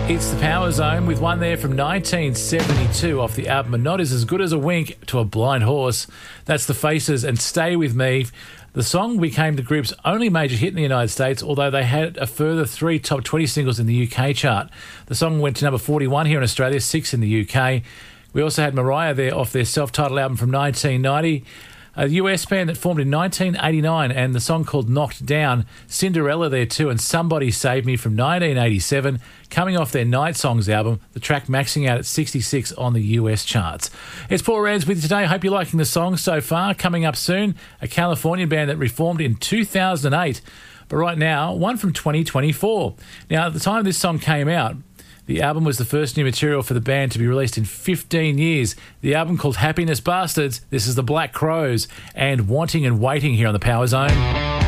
It's the Power Zone with one there from 1972 off the album A Nod Is As Good As a Wink to a Blind Horse. That's The Faces and Stay With Me. The song became the group's only major hit in the United States, although they had a further 3 top 20 singles in the UK chart. The song went to number 41 here in Australia, 6 in the UK. We also had Mariah there off their self-titled album from 1990. A US band that formed in 1989, and the song called Knocked Down. Cinderella there too, and Somebody Save Me from 1987, coming off their Night Songs album, the track maxing out at 66 on the US charts. It's Paul Rans with you today. Hope you're liking the song so far. Coming up soon, a Californian band that reformed in 2008, but right now, one from 2024. Now, at the time this song came out, the album was the first new material for the band to be released in 15 years. The album called Happiness Bastards. This is the Black Crowes and Wanting and Waiting here on the Power Zone.